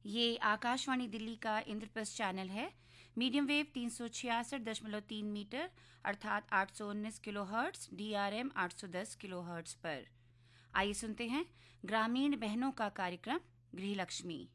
ये आकाशवाणी दिल्ली का इंद्रप्रस्थ चैनल है। मीडियम वेव 366.3 मीटर अर्थात 819 किलोहर्ट्ज, DRM 810 किलोहर्ट्ज पर। आइए सुनते हैं ग्रामीण बहनों का कार्यक्रम गृहलक्ष्मी।